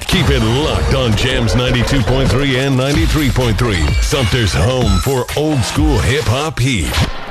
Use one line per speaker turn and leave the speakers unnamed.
Keep it locked on Jams 92.3 and 93.3. Sumter's home for old school hip hop heat.